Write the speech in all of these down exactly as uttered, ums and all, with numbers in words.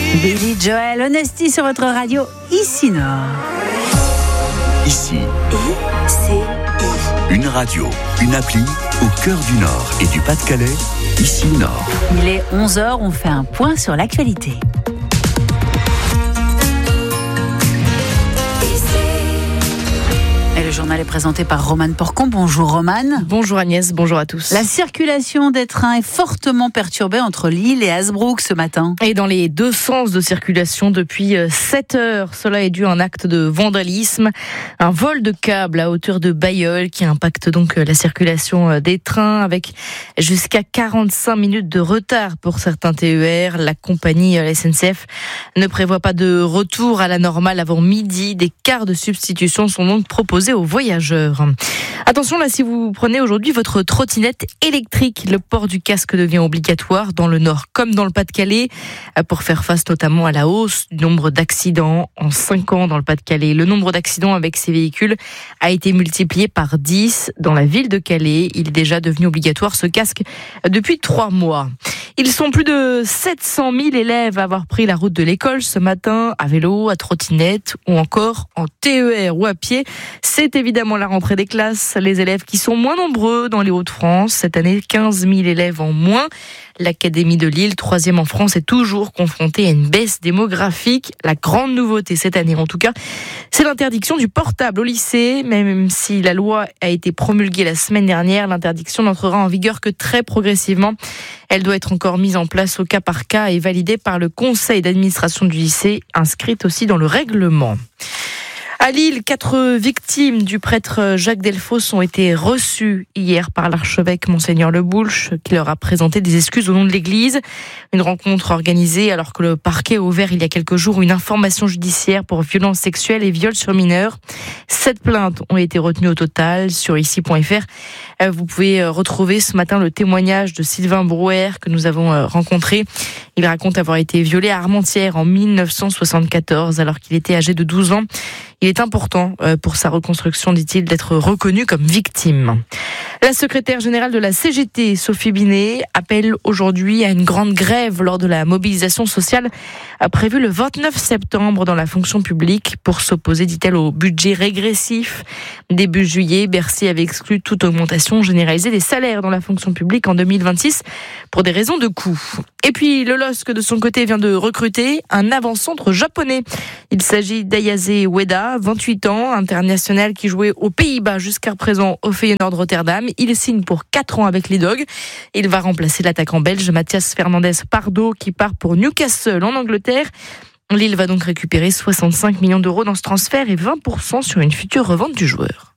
Billy Joel, Honesty sur votre radio, ici Nord. Ici. I, C, I. Une radio, une appli au cœur du Nord et du Pas-de-Calais, ici Nord. Il est onze heures, on fait un point sur l'actualité. Et le journal est présenté par Romane Porcon. Bonjour Romane. Bonjour Agnès, bonjour à tous. La circulation des trains est fortement perturbée entre Lille et Hasbrook ce matin. Et dans les deux sens de circulation depuis sept heures. Cela est dû à un acte de vandalisme, un vol de câble à hauteur de Bailleul qui impacte donc la circulation des trains avec jusqu'à quarante-cinq minutes de retard pour certains T E R. La compagnie, la S N C F, ne prévoit pas de retour à la normale avant midi. Des cars de substitution sont donc proposés aux voyageurs. Attention là, si vous prenez aujourd'hui votre trottinette électrique, le port du casque devient obligatoire dans le Nord comme dans le Pas-de-Calais pour faire face notamment à la hausse du nombre d'accidents en cinq ans dans le Pas-de-Calais. Le nombre d'accidents avec ces véhicules a été multiplié par dix dans la ville de Calais. Il est déjà devenu obligatoire ce casque depuis trois mois. Ils sont plus de sept cent mille élèves à avoir pris la route de l'école ce matin, à vélo, à trottinette ou encore en T E R ou à pied. C'est évidemment la rentrée des classes. Les élèves qui sont moins nombreux dans les Hauts-de-France. Cette année, quinze mille élèves en moins. L'Académie de Lille, troisième en France, est toujours confrontée à une baisse démographique. La grande nouveauté cette année, en tout cas, c'est l'interdiction du portable au lycée. Même si la loi a été promulguée la semaine dernière, l'interdiction n'entrera en vigueur que très progressivement. Elle doit être encore mise en place au cas par cas et validée par le conseil d'administration du lycée, inscrite aussi dans le règlement. À Lille, quatre victimes du prêtre Jacques Delfosse ont été reçues hier par l'archevêque Monseigneur Le Boulch, qui leur a présenté des excuses au nom de l'Église. Une rencontre organisée alors que le parquet a ouvert il y a quelques jours une information judiciaire pour violences sexuelles et viols sur mineurs. Sept plaintes ont été retenues au total. Sur ici point f r, vous pouvez retrouver ce matin le témoignage de Sylvain Brouwer que nous avons rencontré. Il raconte avoir été violé à Armentières en mille neuf cent soixante-quatorze alors qu'il était âgé de douze ans. Il est important pour sa reconstruction, dit-il, d'être reconnu comme victime. La secrétaire générale de la C G T, Sophie Binet, appelle aujourd'hui à une grande grève lors de la mobilisation sociale prévue le vingt-neuf septembre dans la fonction publique pour s'opposer, dit-elle, au budget régressif. Début juillet, Bercy avait exclu toute augmentation généralisée des salaires dans la fonction publique en deux mille vingt-six pour des raisons de coût. Et puis le L O S C de son côté vient de recruter un avant-centre japonais. Il s'agit d'Ayase Ueda, vingt-huit ans, international qui jouait aux Pays-Bas jusqu'à présent au Feyenoord Rotterdam. Il signe pour quatre ans avec les Dogs. Il va remplacer l'attaquant belge Mathias Fernandez Pardo qui part pour Newcastle en Angleterre. Lille va donc récupérer soixante-cinq millions d'euros dans ce transfert et vingt pour cent sur une future revente du joueur.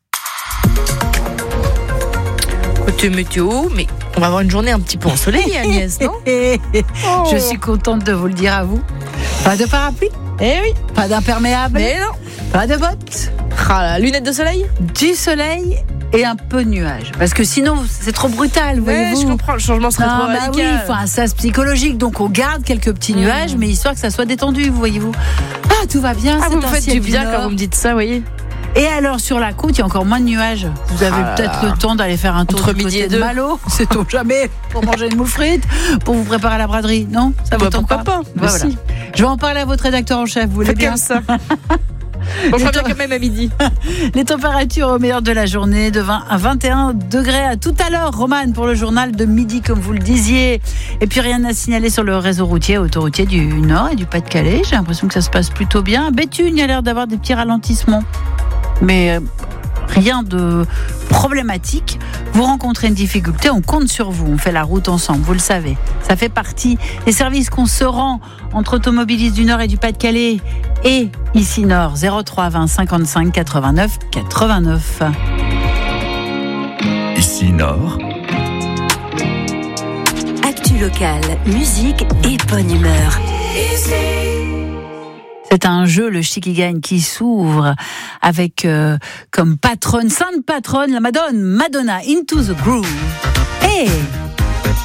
Côté météo, mais on va avoir une journée un petit peu ensoleillée, Agnès, non? Oh. Je suis contente de vous le dire à vous. Pas de parapluie? Eh oui. Pas d'imperméable? Mais non. Pas de bottes? Ah, lunettes de soleil? Du soleil et un peu de nuages. Parce que sinon, c'est trop brutal, ouais, voyez-vous. Je comprends, le changement serait non, trop bah radical. Oui, il faut un sas psychologique. Donc, on garde quelques petits mmh. nuages, mais histoire que ça soit détendu, voyez-vous. Ah, tout va bien. Ah, c'est vous me faites du bien Nord. Quand vous me dites ça, vous voyez. Et alors, sur la côte, il y a encore moins de nuages. Vous avez ah peut-être le temps d'aller faire un tour entre du midi côté et de deux. Malo. Sait-on jamais, pour manger une moule frite, pour vous préparer à la braderie. Non? Ça vous bah, tente pourquoi pas, pas bah, voilà. Je vais en parler à votre rédacteur en chef. Vous voulez Faites bien comme ça. Bon, je reviens quand même à midi. Les températures au meilleur de la journée de vingt à vingt et un degrés. À tout à l'heure, Romane, pour le journal de midi, comme vous le disiez. Et puis rien à signaler sur le réseau routier, autoroutier du Nord et du Pas-de-Calais. J'ai l'impression que ça se passe plutôt bien. Béthune, il y a l'air d'avoir des petits ralentissements. Mais euh, rien de problématique. Vous rencontrez une difficulté, on compte sur vous. On fait la route ensemble, vous le savez. Ça fait partie des services qu'on se rend entre automobilistes du Nord et du Pas-de-Calais et ici Nord. zéro trois vingt cinquante-cinq quatre-vingt-neuf quatre-vingt-neuf. Ici Nord. Actu locale, musique et bonne humeur. C'est un jeu, le Chiqui Gagne, qui s'ouvre avec euh, comme patronne, sainte patronne, la Madone, Madonna, Into the Groove. Et